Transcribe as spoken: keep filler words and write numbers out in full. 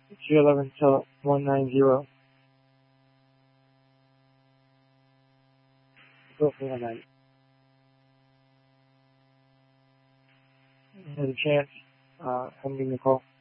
G eleven till one nine zero. Go for one nine. Has a chance. Uh, I'm giving a call.